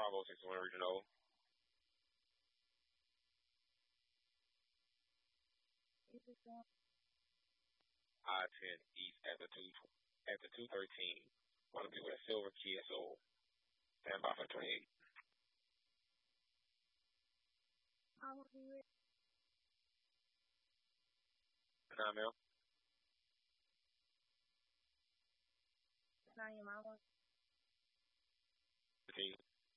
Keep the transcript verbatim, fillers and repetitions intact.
Bravo six one Regional. I ten East after two after two thirteen. Want to be with a silver Kia Soul. Stand by for twenty eight. Nine mil. Fifteen.